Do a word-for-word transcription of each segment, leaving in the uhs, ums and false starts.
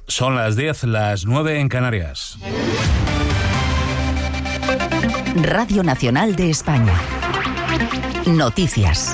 Son las diez, las nueve en Canarias. Radio Nacional de España. Noticias.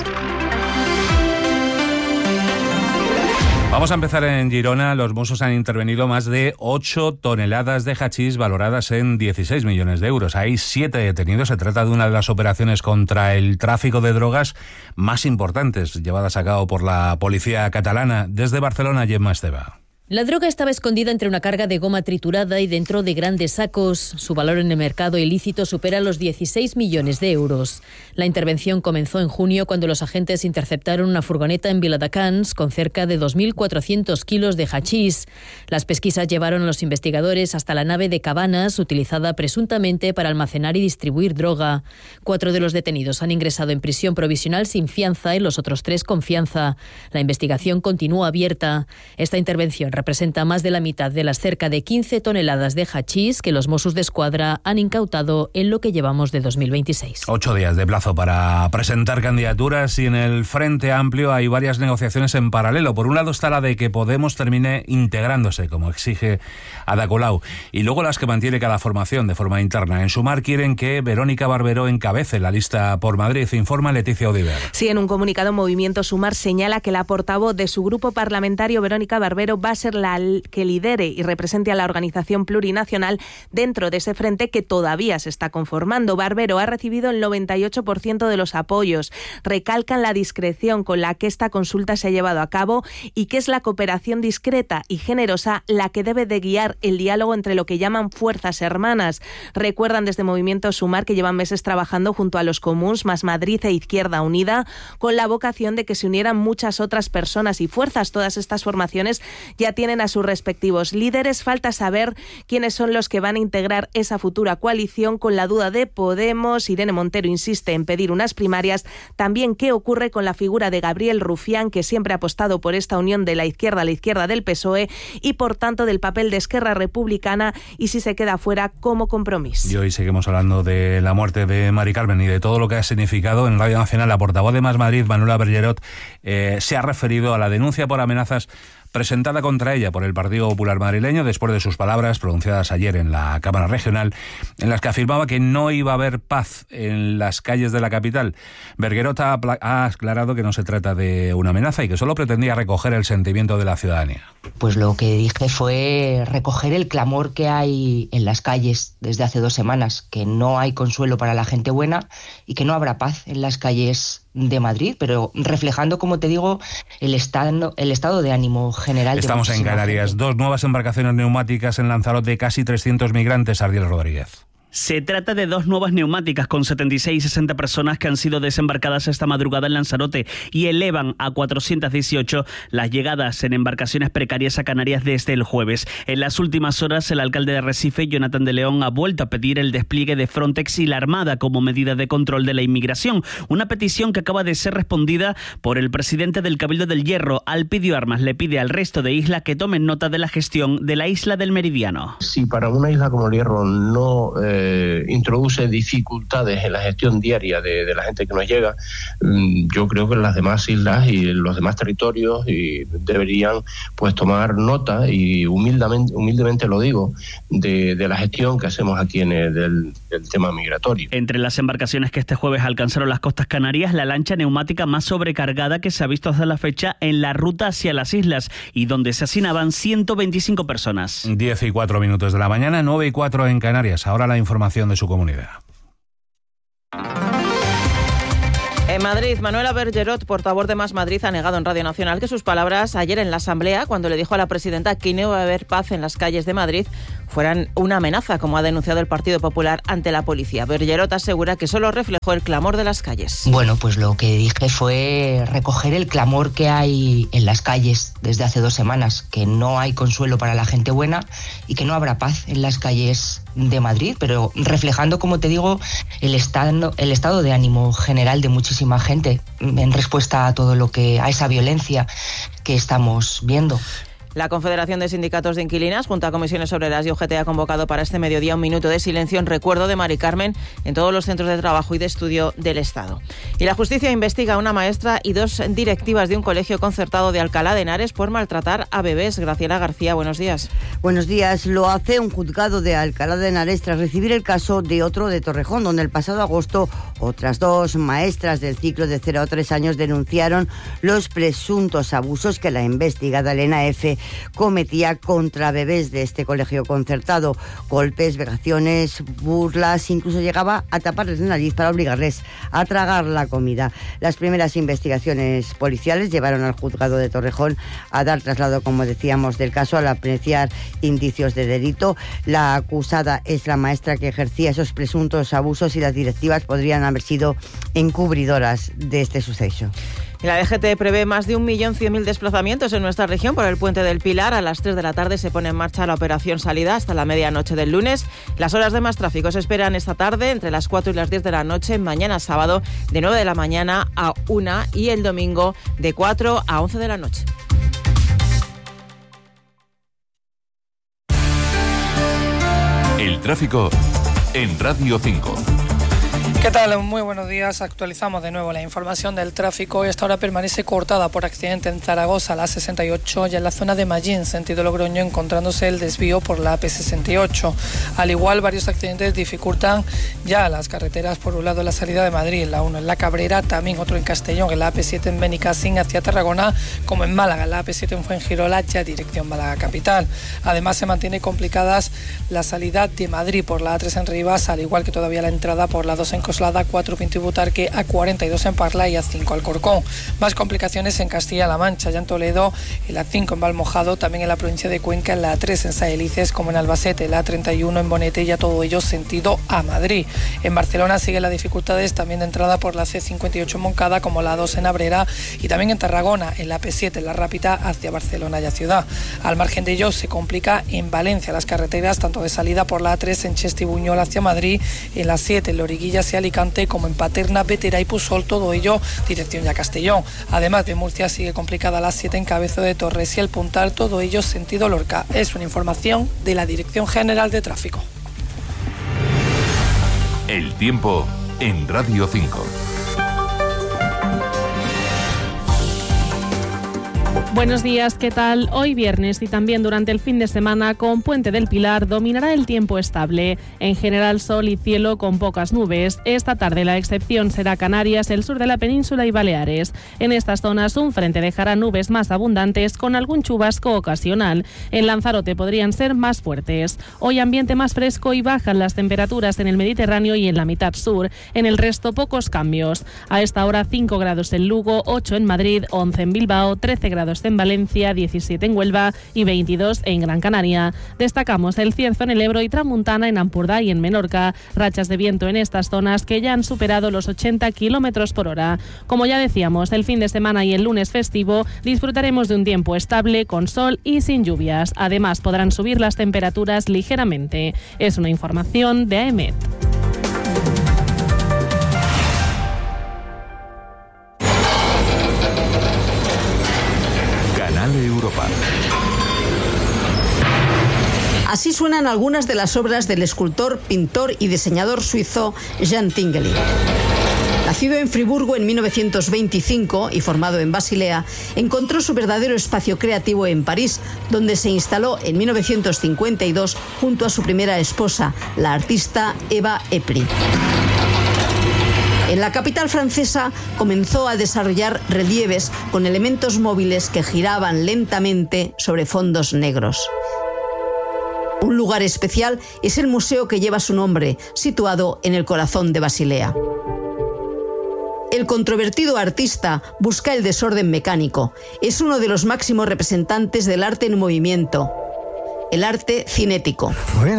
Vamos a empezar en Girona. Los Mossos han intervenido más de ocho toneladas de hachís valoradas en dieciséis millones de euros. Hay siete detenidos. Se trata de una de las operaciones contra el tráfico de drogas más importantes llevadas a cabo por la policía catalana. Desde Barcelona, Gemma Esteva. La droga estaba escondida entre una carga de goma triturada y dentro de grandes sacos. Su valor en el mercado ilícito supera los dieciséis millones de euros. La intervención comenzó en junio cuando los agentes interceptaron una furgoneta en Viladecans con cerca de dos mil cuatrocientos kilos de hachís. Las pesquisas llevaron a los investigadores hasta la nave de Cabanas, utilizada presuntamente para almacenar y distribuir droga. Cuatro de los detenidos han ingresado en prisión provisional sin fianza y los otros tres con fianza. La investigación continúa abierta. Esta intervención representa más de la mitad de las cerca de quince toneladas de hachís que los Mossos d'Esquadra han incautado en lo que llevamos de dos mil veintiséis. Ocho días de plazo para presentar candidaturas y en el Frente Amplio hay varias negociaciones en paralelo. Por un lado está la de que Podemos termine integrándose, como exige Ada Colau, y luego las que mantiene cada formación de forma interna. En Sumar quieren que Verónica Barberó encabece la lista por Madrid, informa Leticia Odiver. Sí, en un comunicado Movimiento Sumar señala que la portavoz de su grupo parlamentario, Verónica Barberó, va a ser la que lidere y represente a la organización plurinacional dentro de ese frente que todavía se está conformando. Barberó ha recibido el noventa y ocho por ciento de los apoyos. Recalcan la discreción con la que esta consulta se ha llevado a cabo y que es la cooperación discreta y generosa la que debe de guiar el diálogo entre lo que llaman fuerzas hermanas. Recuerdan desde Movimiento Sumar que llevan meses trabajando junto a los Comuns, Más Madrid e Izquierda Unida con la vocación de que se unieran muchas otras personas y fuerzas. Todas estas formaciones ya tienen a sus respectivos líderes. Falta saber quiénes son los que van a integrar esa futura coalición, con la duda de Podemos. Irene Montero insiste en pedir unas primarias. También qué ocurre con la figura de Gabriel Rufián, que siempre ha apostado por esta unión de la izquierda a la izquierda del P S O E y por tanto del papel de Esquerra Republicana y si se queda fuera como Compromís. Y hoy seguimos hablando de la muerte de Mari Carmen y de todo lo que ha significado. En Radio Nacional, la portavoz de Más Madrid, Manuela Bergerot, eh, se ha referido a la denuncia por amenazas presentada contra ella por el Partido Popular madrileño después de sus palabras pronunciadas ayer en la Cámara Regional, en las que afirmaba que no iba a haber paz en las calles de la capital. Bergerot ha, ha aclarado que no se trata de una amenaza y que solo pretendía recoger el sentimiento de la ciudadanía. Pues lo que dije fue recoger el clamor que hay en las calles desde hace dos semanas, que no hay consuelo para la gente buena y que no habrá paz en las calles de Madrid, pero reflejando, como te digo, el estado, el estado de ánimo general. Estamos en Canarias. Gente. Dos nuevas embarcaciones neumáticas en Lanzarote, casi trescientos migrantes. Ardiel Rodríguez. Se trata de dos nuevas neumáticas con setenta y seis y sesenta personas que han sido desembarcadas esta madrugada en Lanzarote y elevan a cuatrocientos dieciocho las llegadas en embarcaciones precarias a Canarias desde el jueves. En las últimas horas, el alcalde de Recife, Jonathan de León, ha vuelto a pedir el despliegue de Frontex y la Armada como medida de control de la inmigración. Una petición que acaba de ser respondida por el presidente del Cabildo del Hierro. Alpidio Armas le pide al resto de islas que tomen nota de la gestión de la isla del Meridiano. Si para una isla como el Hierro no eh, Eh, introduce dificultades en la gestión diaria de, de la gente que nos llega, yo creo que las demás islas y los demás territorios y deberían pues tomar nota, y humildemente, humildemente lo digo, de, de la gestión que hacemos aquí en el del, del tema migratorio. Entre las embarcaciones que este jueves alcanzaron las costas canarias, la lancha neumática más sobrecargada que se ha visto hasta la fecha en la ruta hacia las islas y donde se hacinaban ciento veinticinco personas. diez y cuatro minutos de la mañana, nueve y cuatro en Canarias. Ahora la información de su comunidad. En Madrid, Manuela Bergerot, portavoz de Más Madrid, ha negado en Radio Nacional que sus palabras ayer en la Asamblea, cuando le dijo a la presidenta que no iba a haber paz en las calles de Madrid, fueran una amenaza, como ha denunciado el Partido Popular ante la policía. Bergerot asegura que solo reflejó el clamor de las calles. Bueno, pues lo que dije fue recoger el clamor que hay en las calles desde hace dos semanas, que no hay consuelo para la gente buena y que no habrá paz en las calles de Madrid, pero reflejando, como te digo, el estado, el estado de ánimo general de muchísima gente en respuesta a todo lo que, a esa violencia que estamos viendo. La Confederación de Sindicatos de Inquilinas, junto a Comisiones Obreras y U G T, ha convocado para este mediodía un minuto de silencio en recuerdo de Mari Carmen en todos los centros de trabajo y de estudio del Estado. Y la justicia investiga a una maestra y dos directivas de un colegio concertado de Alcalá de Henares por maltratar a bebés. Graciela García, buenos días. Buenos días. Lo hace un juzgado de Alcalá de Henares tras recibir el caso de otro de Torrejón, donde el pasado agosto otras dos maestras del ciclo de cero a tres años denunciaron los presuntos abusos que la investigada Elena F. cometía contra bebés de este colegio concertado. Golpes, vejaciones, burlas, incluso llegaba a taparles la nariz para obligarles a tragar la comida. Las primeras investigaciones policiales llevaron al juzgado de Torrejón a dar traslado, como decíamos, del caso al apreciar indicios de delito. La acusada es la maestra que ejercía esos presuntos abusos y las directivas podrían haber sido encubridoras de este suceso. La D G T prevé más de un millón cien mil desplazamientos en nuestra región por el Puente del Pilar. A las tres de la tarde se pone en marcha la operación salida hasta la medianoche del lunes. Las horas de más tráfico se esperan esta tarde entre las cuatro y las diez de la noche, mañana sábado de nueve de la mañana a una y el domingo de cuatro a once de la noche. El tráfico en Radio cinco. ¿Qué tal? Muy buenos días. Actualizamos de nuevo la información del tráfico. Esta hora permanece cortada por accidente en Zaragoza, la sesenta y ocho, y en la zona de Mallín, sentido Logroño, encontrándose el desvío por la A P sesenta y ocho. Al igual, varios accidentes dificultan ya las carreteras. Por un lado, la salida de Madrid, la uno en La Cabrera, también otro en Castellón, en la A P siete en Benicassim hacia Tarragona, como en Málaga, en la A P siete en Fuengirola, ya dirección Málaga capital. Además, se mantiene complicadas la salida de Madrid por la A tres en Rivas, al igual que todavía la entrada por la dos en Coslada, cuatro Pinto y Butarque, A cuarenta y dos en Parla y A cinco Alcorcón. Más complicaciones en Castilla-La Mancha, ya en Toledo, el A cinco en Valmojado, también en la provincia de Cuenca, en la A tres en Saelices, como en Albacete, la A treinta y uno en Bonete, ya todo ello sentido a Madrid. En Barcelona siguen las dificultades también de entrada por la C cincuenta y ocho en Moncada, como la A dos en Abrera, y también en Tarragona, en la A P siete, en la Rápita, hacia Barcelona y a Ciudad. Al margen de ello, se complica en Valencia las carreteras, tanto de salida por la A tres en Cheste y Buñol hacia Madrid, en la siete en Loriguilla hacia Alicante, como en Paterna, Vetera y Pusol, todo ello dirección ya Castellón. Además de Murcia, sigue complicada la siete en Cabezo de Torres y el Puntal, todo ello sentido Lorca. Es una información de la Dirección General de Tráfico. El tiempo en Radio cinco. Buenos días, ¿qué tal? Hoy viernes y también durante el fin de semana con Puente del Pilar dominará el tiempo estable. En general sol y cielo con pocas nubes. Esta tarde la excepción será Canarias, el sur de la península y Baleares. En estas zonas un frente dejará nubes más abundantes con algún chubasco ocasional. En Lanzarote podrían ser más fuertes. Hoy ambiente más fresco y bajan las temperaturas en el Mediterráneo y en la mitad sur. En el resto pocos cambios. A esta hora cinco grados en Lugo, ocho en Madrid, once en Bilbao, trece grados en Valencia, diecisiete en Huelva y veintidós en Gran Canaria. Destacamos el cierzo en el Ebro y tramuntana en Ampurdá y en Menorca. Rachas de viento en estas zonas que ya han superado los ochenta kilómetros por hora. Como ya decíamos, el fin de semana y el lunes festivo disfrutaremos de un tiempo estable con sol y sin lluvias. Además, podrán subir las temperaturas ligeramente. Es una información de A E M E T. Europa. Así suenan algunas de las obras del escultor, pintor y diseñador suizo Jean Tinguely. Nacido en Friburgo en mil novecientos veinticinco y formado en Basilea, encontró su verdadero espacio creativo en París, donde se instaló en mil novecientos cincuenta y dos junto a su primera esposa, la artista Eva Epri. En la capital francesa comenzó a desarrollar relieves con elementos móviles que giraban lentamente sobre fondos negros. Un lugar especial es el museo que lleva su nombre, situado en el corazón de Basilea. El controvertido artista busca el desorden mecánico. Es uno de los máximos representantes del arte en movimiento. el arte cinético.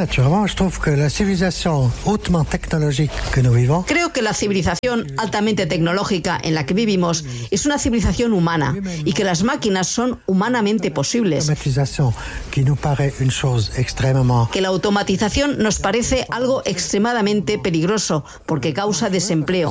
Creo que la civilización altamente tecnológica en la que vivimos es una civilización humana y que las máquinas son humanamente posibles. Que la automatización nos parece algo extremadamente peligroso porque causa desempleo.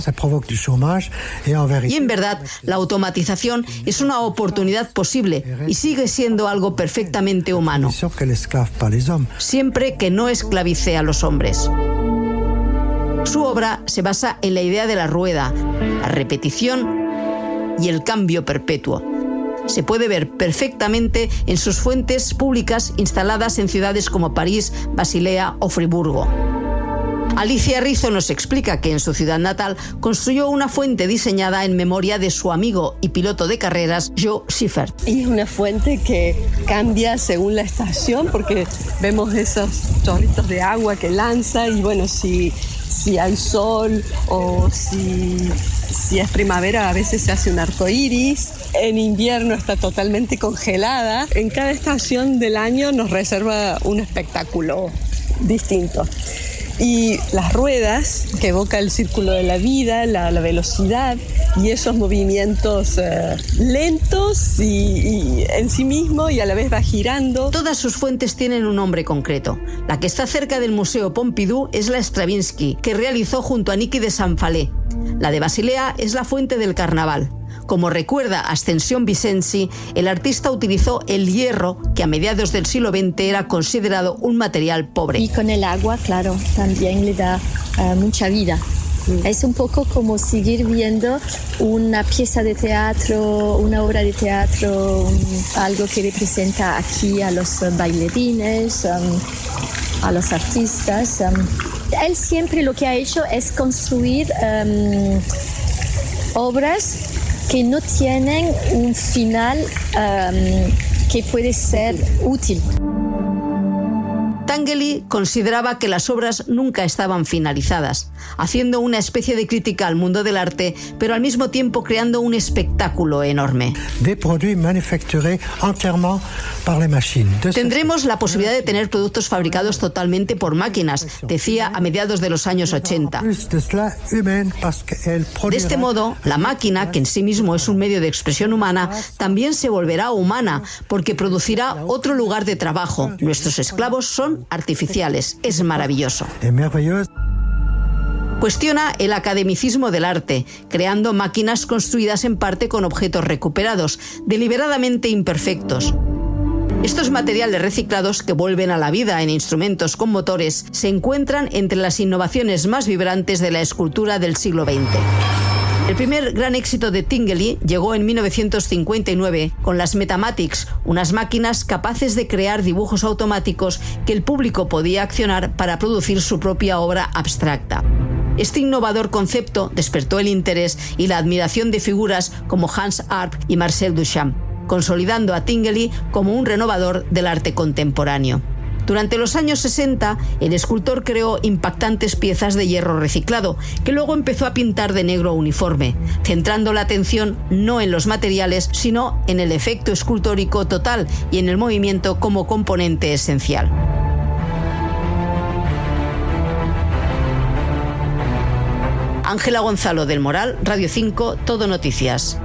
Y en verdad, la automatización es una oportunidad posible y sigue siendo algo perfectamente humano, siempre que no esclavice a los hombres. Su obra se basa en la idea de la rueda, la repetición y el cambio perpetuo. Se puede ver perfectamente en sus fuentes públicas instaladas en ciudades como París, Basilea o Friburgo. Alicia Rizo nos explica que en su ciudad natal construyó una fuente diseñada en memoria de su amigo y piloto de carreras, Joe Siffert. Y es una fuente que cambia según la estación porque vemos esos chorritos de agua que lanza y bueno, si, si hay sol o si, si es primavera a veces se hace un arco iris. En invierno está totalmente congelada. En cada estación del año nos reserva un espectáculo distinto. Y las ruedas, que evoca el círculo de la vida, la, la velocidad y esos movimientos eh, lentos y, y en sí mismo y a la vez va girando. Todas sus fuentes tienen un nombre concreto. La que está cerca del Museo Pompidou es la Stravinsky, que realizó junto a Niki de San Falé. La de Basilea es la Fuente del Carnaval. Como recuerda Ascensión Vicenzi, el artista utilizó el hierro, que a mediados del siglo veinte era considerado un material pobre. Y con el agua, claro, también le da uh, mucha vida. Mm. Es un poco como seguir viendo una pieza de teatro, una obra de teatro, um, algo que representa aquí a los bailarines, um, a los artistas. Um. Él siempre lo que ha hecho es construir um, obras que no tienen un final um, que puede ser útil. Tinguely consideraba que las obras nunca estaban finalizadas, haciendo una especie de crítica al mundo del arte, pero al mismo tiempo creando un espectáculo enorme. Tendremos la posibilidad de tener productos fabricados totalmente por máquinas, decía a mediados de los años ochenta. De este modo, la máquina, que en sí mismo es un medio de expresión humana, también se volverá humana, porque producirá otro lugar de trabajo. Nuestros esclavos son artificiales. Es maravilloso. Cuestiona el academicismo del arte, creando máquinas construidas en parte con objetos recuperados, deliberadamente imperfectos. Estos materiales reciclados que vuelven a la vida en instrumentos con motores se encuentran entre las innovaciones más vibrantes de la escultura del siglo veinte. El primer gran éxito de Tinguely llegó en mil novecientos cincuenta y nueve con las Metamatics, unas máquinas capaces de crear dibujos automáticos que el público podía accionar para producir su propia obra abstracta. Este innovador concepto despertó el interés y la admiración de figuras como Hans Arp y Marcel Duchamp, consolidando a Tinguely como un renovador del arte contemporáneo. Durante los años sesenta, el escultor creó impactantes piezas de hierro reciclado, que luego empezó a pintar de negro uniforme, centrando la atención no en los materiales, sino en el efecto escultórico total y en el movimiento como componente esencial. Ángela Gonzalo del Moral, Radio cinco, Todo Noticias.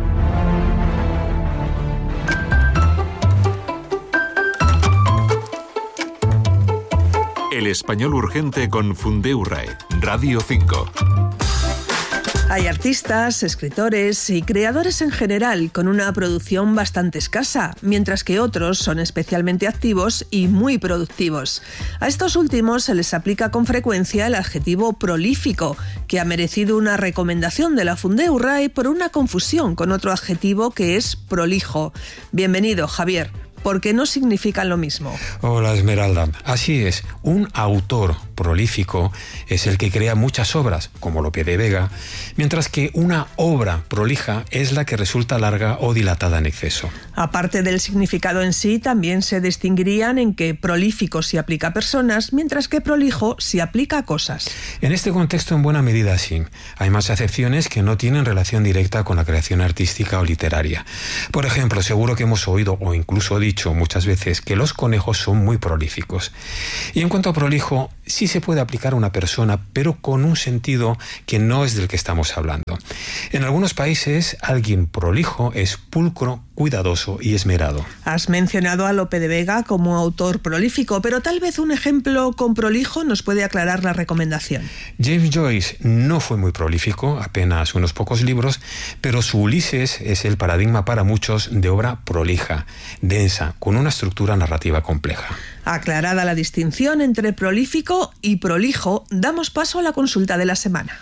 El español urgente con Fundeurrae, Radio cinco. Hay artistas, escritores y creadores en general con una producción bastante escasa, mientras que otros son especialmente activos y muy productivos. A estos últimos se les aplica con frecuencia el adjetivo prolífico, que ha merecido una recomendación de la Fundeurrae por una confusión con otro adjetivo que es prolijo. Bienvenido, Javier. Porque no significan lo mismo. Hola, Esmeralda. Así es, un autor prolífico es el que crea muchas obras, como Lope de Vega, mientras que una obra prolija es la que resulta larga o dilatada en exceso. Aparte del significado en sí, también se distinguirían en que prolífico se aplica a personas, mientras que prolijo se aplica a cosas. En este contexto, en buena medida, sí. Hay más acepciones que no tienen relación directa con la creación artística o literaria. Por ejemplo, seguro que hemos oído o incluso dicho dicho muchas veces que los conejos son muy prolíficos. Y en cuanto a prolijo, sí se puede aplicar a una persona, pero con un sentido que no es del que estamos hablando. En algunos países, alguien prolijo es pulcro, cuidadoso y esmerado. Has mencionado a Lope de Vega como autor prolífico, pero tal vez un ejemplo con prolijo nos puede aclarar la recomendación. James Joyce no fue muy prolífico, apenas unos pocos libros, pero su Ulises es el paradigma para muchos de obra prolija, densa, con una estructura narrativa compleja. Aclarada la distinción entre prolífico y prolijo, damos paso a la consulta de la semana.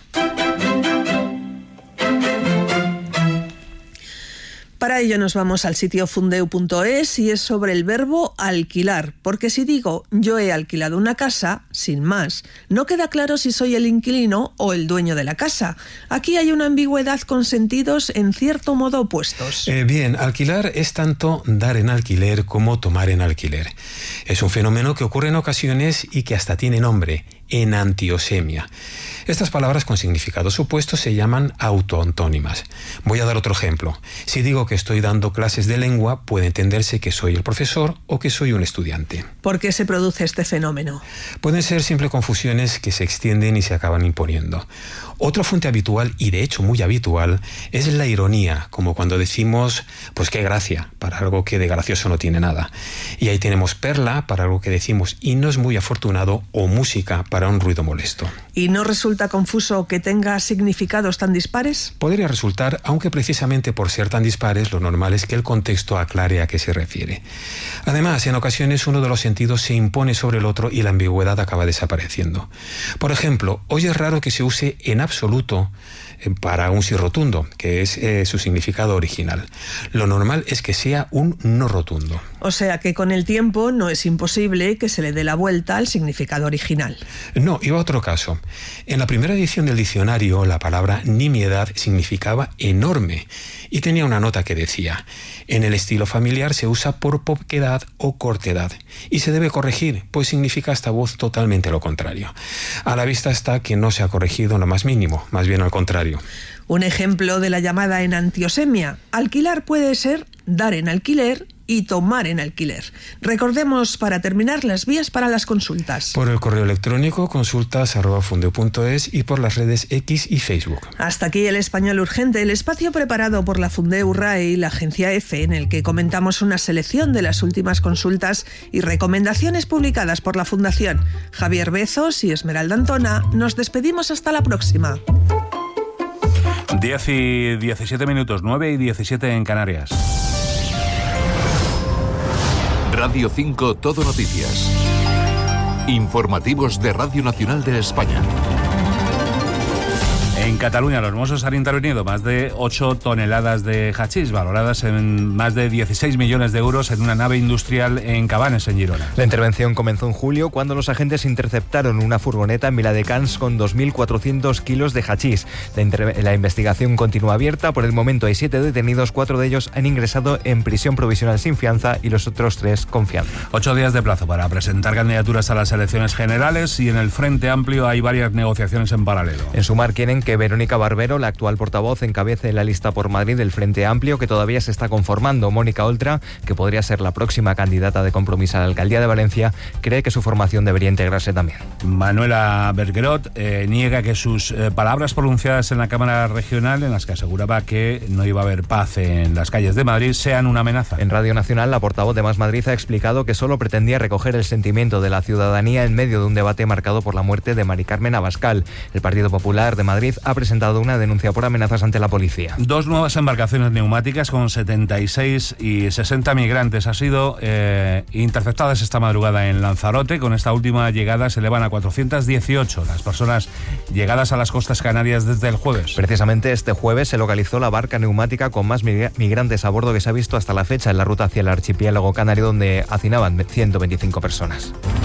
Para ello nos vamos al sitio fundeu punto es y es sobre el verbo alquilar, porque si digo yo he alquilado una casa, sin más, no queda claro si soy el inquilino o el dueño de la casa. Aquí hay una ambigüedad con sentidos en cierto modo opuestos. Eh, bien, alquilar es tanto dar en alquiler como tomar en alquiler. Es un fenómeno que ocurre en ocasiones y que hasta tiene nombre, enantiosemia. Estas palabras con significados opuestos se llaman autoantónimas. Voy a dar otro ejemplo. Si digo que estoy dando clases de lengua, puede entenderse que soy el profesor o que soy un estudiante. ¿Por qué se produce este fenómeno? Pueden ser simples confusiones que se extienden y se acaban imponiendo. Otra fuente habitual, y de hecho muy habitual, es la ironía, como cuando decimos, pues qué gracia, para algo que de gracioso no tiene nada. Y ahí tenemos perla, para algo que decimos y no es muy afortunado, o música, para un ruido molesto. ¿Y no resulta confuso que tenga significados tan dispares? Podría resultar, aunque precisamente por ser tan dispares, lo normal es que el contexto aclare a qué se refiere. Además, en ocasiones uno de los sentidos se impone sobre el otro y la ambigüedad acaba desapareciendo. Por ejemplo, hoy es raro que se use en absoluto para un sí rotundo, que es eh, su significado original. Lo normal es que sea un no rotundo. O sea que con el tiempo no es imposible que se le dé la vuelta al significado original. No, y otro caso. En la primera edición del diccionario, la palabra nimiedad significaba enorme y tenía una nota que decía: en el estilo familiar se usa por poquedad o cortedad y se debe corregir, pues significa esta voz totalmente lo contrario. A la vista está que no se ha corregido en lo más mínimo, más bien al contrario. Un ejemplo de la llamada enantiosemia. Alquilar puede ser dar en alquiler y tomar en alquiler. Recordemos, para terminar, las vías para las consultas. Por el correo electrónico consultas arroba fundeu punto es y por las redes X y Facebook. Hasta aquí el Español Urgente, el espacio preparado por la Fundeu R A E y la agencia EFE, en el que comentamos una selección de las últimas consultas y recomendaciones publicadas por la Fundación. Javier Bezos y Esmeralda Antona, nos despedimos hasta la próxima. diez y diecisiete minutos, nueve y diecisiete en Canarias. Radio cinco Todo Noticias. Informativos de Radio Nacional de España. En Cataluña los Mossos han intervenido más de ocho toneladas de hachís, valoradas en más de dieciséis millones de euros en una nave industrial en Cabanes, en Girona. La intervención comenzó en julio cuando los agentes interceptaron una furgoneta en Viladecans con dos mil cuatrocientos kilos de hachís. La, inter- la investigación continúa abierta. Por el momento hay siete detenidos, cuatro de ellos han ingresado en prisión provisional sin fianza y los otros tres con fianza. Ocho días de plazo para presentar candidaturas a las elecciones generales y en el Frente Amplio hay varias negociaciones en paralelo. En Sumar quieren que Verónica Barbero, la actual portavoz, encabece la lista por Madrid del Frente Amplio, que todavía se está conformando. Mónica Oltra, que podría ser la próxima candidata de Compromís a la alcaldía de Valencia, cree que su formación debería integrarse también. Manuela Bergerot eh, niega que sus eh, palabras pronunciadas en la Cámara Regional, en las que aseguraba que no iba a haber paz en las calles de Madrid, sean una amenaza. En Radio Nacional, la portavoz de Más Madrid ha explicado que solo pretendía recoger el sentimiento de la ciudadanía en medio de un debate marcado por la muerte de Mari Carmen Abascal. El Partido Popular de Madrid ha presentado una denuncia por amenazas ante la policía. Dos nuevas embarcaciones neumáticas con setenta y seis y sesenta migrantes han sido eh, interceptadas esta madrugada en Lanzarote. Con esta última llegada se elevan a cuatrocientas dieciocho las personas llegadas a las costas canarias desde el jueves. Precisamente este jueves se localizó la barca neumática con más migrantes a bordo que se ha visto hasta la fecha en la ruta hacia el archipiélago canario, donde hacinaban ciento veinticinco personas.